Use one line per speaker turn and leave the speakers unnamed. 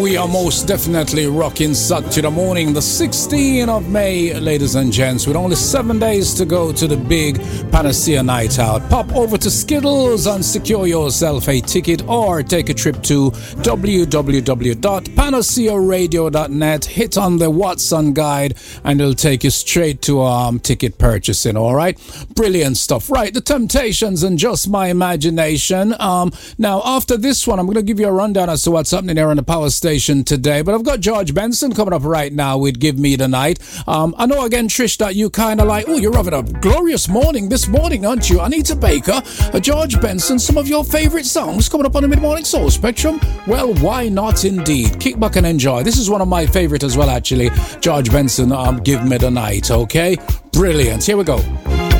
We are most definitely rocking Saturday morning, the 16th of May, ladies and gents, with only 7 days to go to the big Panacea Night Out. Pop over to Skittles and secure yourself a ticket or take a trip to www.panacearadio.net. Hit on the Watson guide and it'll take you straight to ticket purchasing, all right? Brilliant stuff. Right, The Temptations and Just My Imagination. Now, after this one, I'm going to give you a rundown as to what's happening here on the Power Station today, but I've got George Benson coming up right now with Give Me the Night. I know again, Trish, that you kind of like, oh, you're having a glorious morning this morning, aren't you? Anita Baker, George Benson, some of your favorite songs coming up on the Mid-Morning Soul Spectrum. Well, why not indeed? Kick back and enjoy. This is one of my favorite as well, actually. George Benson, Give Me the Night, okay? Brilliant. Here we go.